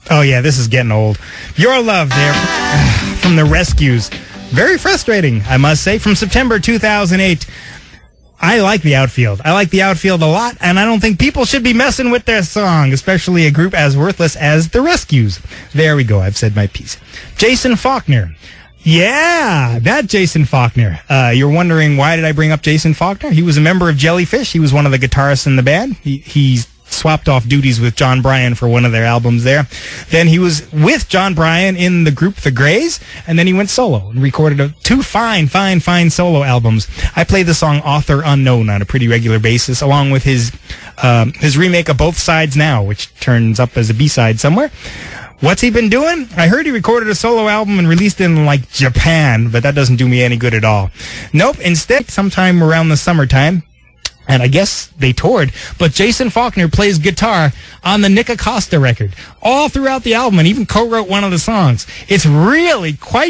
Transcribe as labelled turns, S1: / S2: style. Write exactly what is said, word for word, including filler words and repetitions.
S1: Oh, yeah, this is getting old. Your Love there from the Rescues. Very frustrating, I must say. From September two thousand eight, I like the Outfield. I like the Outfield a lot, and I don't think people should be messing with their song, especially a group as worthless as the Rescues. There we go. I've said my piece. Jason Faulkner. Yeah, that Jason Faulkner. Uh, you're wondering, why did I bring up Jason Faulkner? He was a member of Jellyfish. He was one of the guitarists in the band. He, he's swapped off duties with John Bryan for one of their albums there. Then he was with John Bryan in the group The Greys, and then he went solo and recorded a, two fine, fine, fine solo albums. I play the song Author Unknown on a pretty regular basis, along with his um, his remake of Both Sides Now, which turns up as a B-side somewhere. What's he been doing? I heard he recorded a solo album and released it in, like, Japan, but that doesn't do me any good at all. Nope, instead, sometime around the summertime, and I guess they toured, but Jason Faulkner plays guitar on the Nick Acosta record all throughout the album, and even co-wrote one of the songs. It's really quite